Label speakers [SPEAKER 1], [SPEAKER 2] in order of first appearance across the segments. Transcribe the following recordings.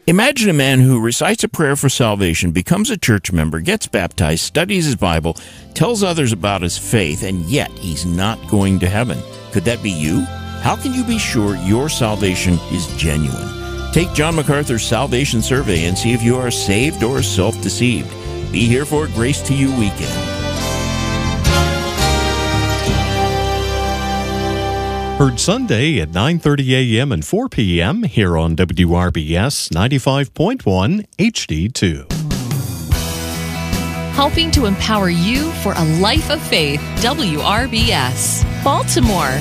[SPEAKER 1] Imagine a man who recites a prayer for salvation, becomes a church member, gets baptized, studies his Bible, tells others about his faith, and yet he's not going to heaven. Could that be you? How can you be sure your salvation is genuine? Take John MacArthur's Salvation Survey and see if you are saved or self-deceived. Be here for Grace to You Weekend.
[SPEAKER 2] Heard Sunday at 9:30 a.m. and 4 p.m. here on WRBS 95.1 HD2.
[SPEAKER 3] Helping to empower you for a life of faith, WRBS, Baltimore.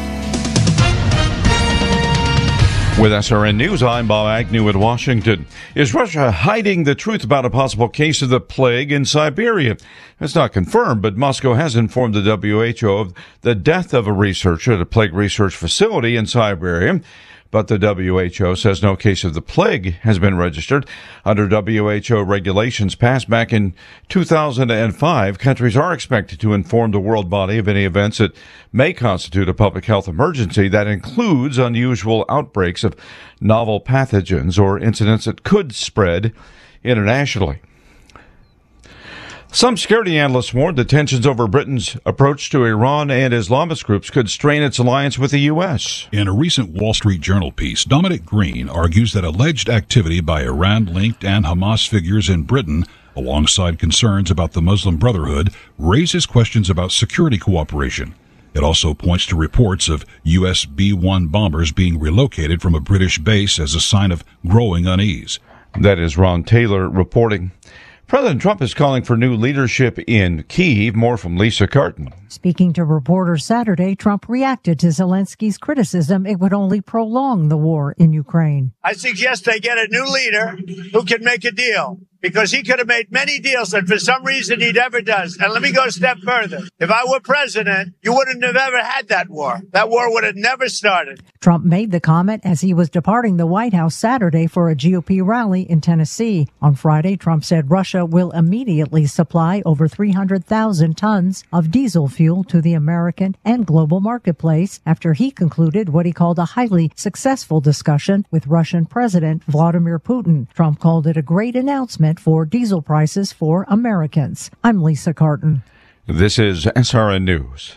[SPEAKER 4] With SRN News, I'm Bob Agnew in Washington. Is Russia hiding the truth about a possible case of the plague in Siberia? It's not confirmed, but Moscow has informed the WHO of the death of a researcher at a plague research facility in Siberia. But the WHO says no case of the plague has been registered. Under WHO regulations passed back in 2005, countries are expected to inform the world body of any events that may constitute a public health emergency. That includes unusual outbreaks of novel pathogens or incidents that could spread internationally. Some security analysts warned that tensions over Britain's approach to Iran and Islamist groups could strain its alliance with the U.S.
[SPEAKER 5] In a recent Wall Street Journal piece, Dominic Green argues that alleged activity by Iran-linked and Hamas figures in Britain, alongside concerns about the Muslim Brotherhood, raises questions about security cooperation. It also points to reports of U.S. B-1 bombers being relocated from a British base as a sign of growing unease.
[SPEAKER 4] That is Ron Taylor reporting. President Trump is calling for new leadership in Kyiv. More from Lisa Carton.
[SPEAKER 6] Speaking to reporters Saturday, Trump reacted to Zelensky's criticism it would only prolong the war in Ukraine.
[SPEAKER 7] I suggest they get a new leader who can make a deal, because he could have made many deals that for some reason he never does. And let me go a step further. If I were president, you wouldn't have ever had that war. That war would have never started.
[SPEAKER 6] Trump made the comment as he was departing the White House Saturday for a GOP rally in Tennessee. On Friday, Trump said Russia will immediately supply over 300,000 tons of diesel fuel to the American and global marketplace after he concluded what he called a highly successful discussion with Russian President Vladimir Putin. Trump called it a great announcement for diesel prices for Americans. I'm Lisa Carton.
[SPEAKER 4] This is SRN News.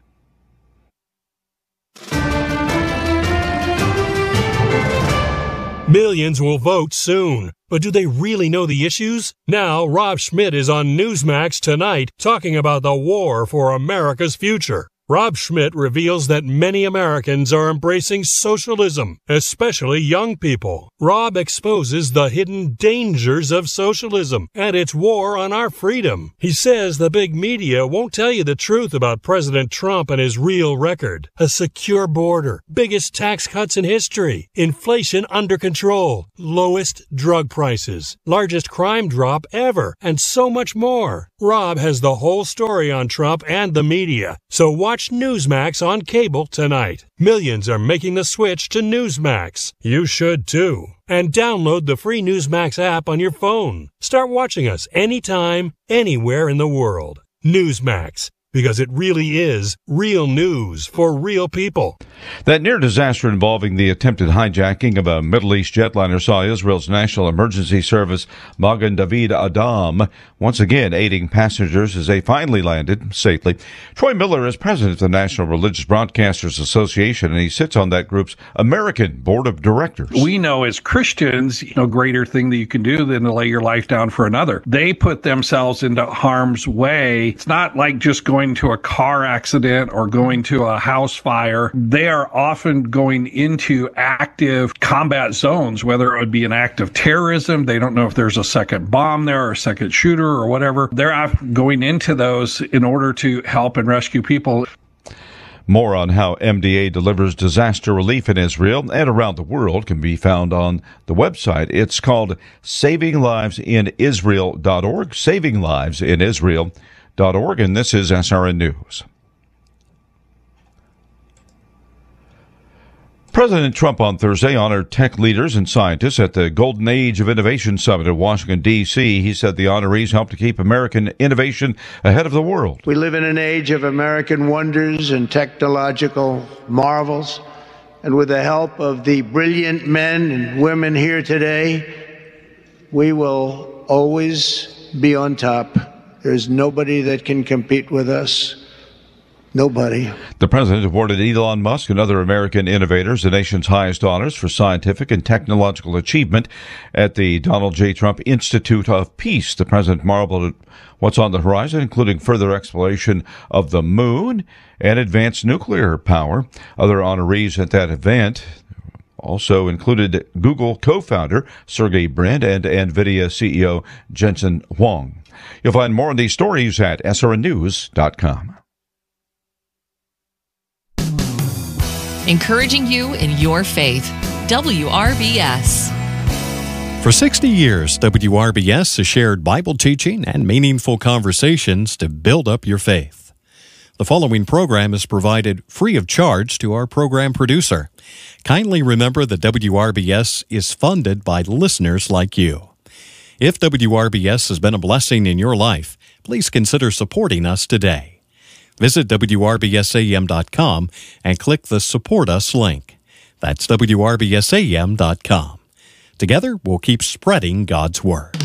[SPEAKER 8] Millions will vote soon, but do they really know the issues? Now, Rob Schmidt is on Newsmax tonight talking about the war for America's future. Rob Schmidt reveals that many Americans are embracing socialism, especially young people. Rob exposes the hidden dangers of socialism and its war on our freedom. He says the big media won't tell you the truth about President Trump and his real record. A secure border, biggest tax cuts in history, inflation under control, lowest drug prices, largest crime drop ever, and so much more. Rob has the whole story on Trump and the media, so watch Newsmax on cable tonight. Millions are making the switch to Newsmax. You should too. And download the free Newsmax app on your phone. Start watching us anytime, anywhere in the world. Newsmax, because it really is real news for real people.
[SPEAKER 4] That near disaster involving the attempted hijacking of a Middle East jetliner saw Israel's National Emergency Service Magen David Adom once again aiding passengers as they finally landed safely. Troy Miller is president of the National Religious Broadcasters Association, and he sits on that group's American Board of Directors.
[SPEAKER 9] We know as Christians, no greater thing that you can do than to lay your life down for another. They put themselves into harm's way. It's not like just going to a car accident or going to a house fire. They are often going into active combat zones, whether it would be an act of terrorism. They don't know if there's a second bomb there or a second shooter or whatever. They're going into those in order to help and rescue people.
[SPEAKER 4] More on how MDA delivers disaster relief in Israel and around the world can be found on the website. It's called SavingLivesInIsrael.org, SavingLivesInIsrael.org, and this is SRN News. President Trump on Thursday honored tech leaders and scientists at the Golden Age of Innovation Summit in Washington, D.C. He said the honorees helped to keep American innovation ahead of the world.
[SPEAKER 10] We live in an age of American wonders and technological marvels.
[SPEAKER 7] and with the help of the brilliant men and women here today, we will always be on top. There's nobody that can compete with us. Nobody.
[SPEAKER 4] The president awarded Elon Musk and other American innovators the nation's highest honors for scientific and technological achievement at the Donald J. Trump Institute of Peace. The president marveled at what's on the horizon, including further exploration of the moon and advanced nuclear power. Other honorees at that event also included Google co-founder Sergey Brin and NVIDIA CEO Jensen Huang. You'll find more on these stories at srnnews.com.
[SPEAKER 3] Encouraging you in your faith. WRBS.
[SPEAKER 2] For 60 years, WRBS has shared Bible teaching and meaningful conversations to build up your faith. The following program is provided free of charge to our program producer. Kindly remember that WRBS is funded by listeners like you. If WRBS has been a blessing in your life, please consider supporting us today. Visit WRBSAM.com and click the Support Us link. That's WRBSAM.com. Together, we'll keep spreading God's Word.